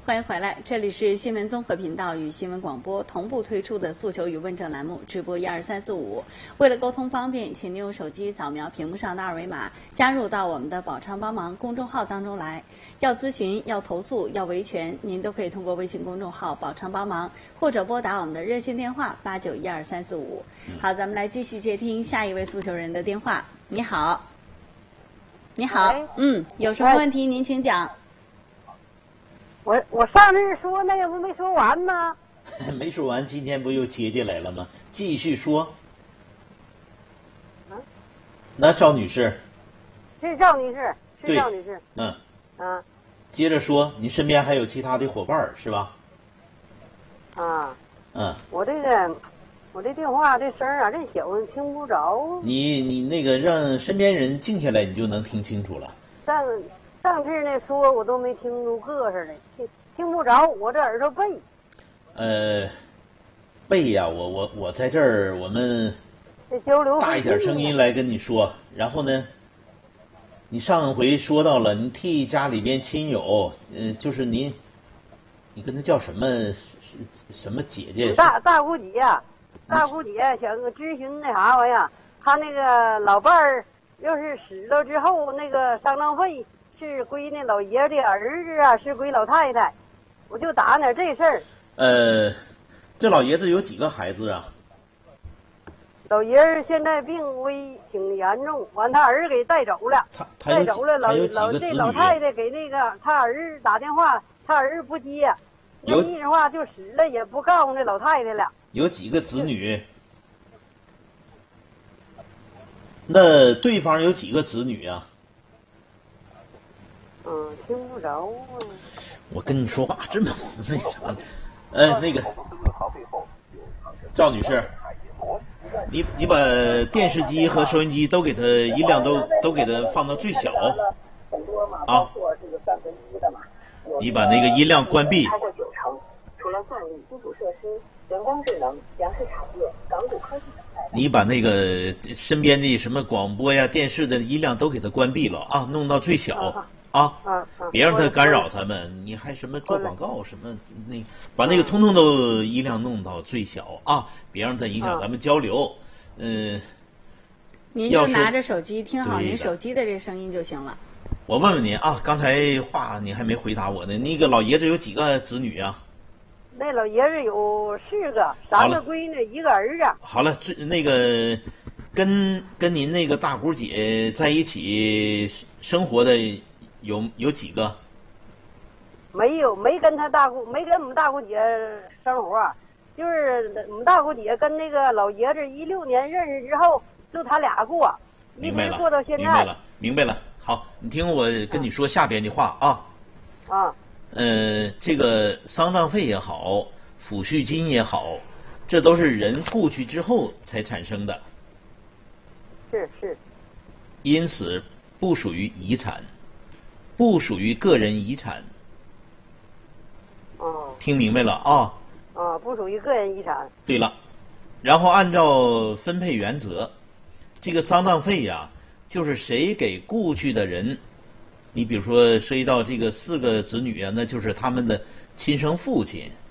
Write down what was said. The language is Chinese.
欢迎回来，这里是新闻综合频道与新闻广播同步推出的诉求与问政栏目，直播12345。为了沟通方便，请您用手机扫描屏幕上的二维码，加入到我们的宝昌帮忙公众号当中来。要咨询、要投诉、要维权，您都可以通过微信公众号宝昌帮忙，或者拨打我们的热线电话891235。好，咱们来继续接听下一位诉求人的电话。你好，你好，有什么问题您请讲。 我上次说那个不没说完吗？ 没说完，今天不又接进来了吗？继续说。那赵女士， 是赵女士，是赵女士。 接着说，你身边还有其他的伙伴是吧？ 我这电话这声啊，这小听不着。 你那个让身边人静下来，你就能听清楚了。 上次那说我都没听出个似的，听不着，我这耳朵背。 背呀，我在这儿，我们交流大一点声音来跟你说。然后呢，你上回说到了，你替家里边亲友，就是你跟他叫什么姐姐？ 大姑姐呀，大姑姐想咨询那啥玩意儿，他那个老伴儿要是死了之后，那个丧葬费。是归那老爷的儿子啊，是归老太太，我就打点这事儿。 这老爷子有几个孩子啊？ 老爷子现在病危挺严重，完他儿子给带走了，带走了。这老太太给那个他儿子打电话，他儿子不接，没意思话就死了，也不告诉那老太太了。 有几个子女？那对方有几个子女啊？ 听不着啊！ 我跟你说话这么那啥，那个赵女士，你把电视机和收音机都给它音量都给它放到最小啊！你把那个音量关闭。除了算力、基础设施、人工智能、粮食产业、港股科技等。你把那个身边的什么广播呀、电视的音量都给它关闭了啊，弄到最小。别让他干扰咱们。你还什么做广告什么把那个通通都音量弄到最小啊，别让他影响咱们交流。 您就拿着手机听好您手机的这声音就行了。 我问问您啊，刚才话你还没回答我呢。那个老爷子有几个子女啊？ 那老爷子有4个，3个闺女，1个儿子。 好了，那个跟您那个大姑姐在一起生活的。有几个？ 没有，没跟我们大姑姐生活，就是我们大姑姐跟那个老爷子16年认识之后，就他俩过，一直过到现在。 明白了。好，你听我跟你说下边的话啊。这个丧葬费也好，抚恤金也好，这都是人故去之后才产生的。 是。 因此不属于遗产。不属于个人遗产。听明白了啊？ 不属于个人遗产。 对了，然后按照分配原则，这个丧葬费呀，就是谁给故去的人，你比如说涉及到这个4个子女啊，那就是他们的亲生父亲